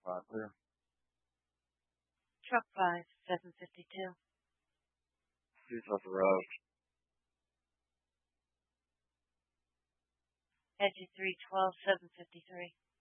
5 clear. Truck 5, 752. Please off the road. Edge 312, 753.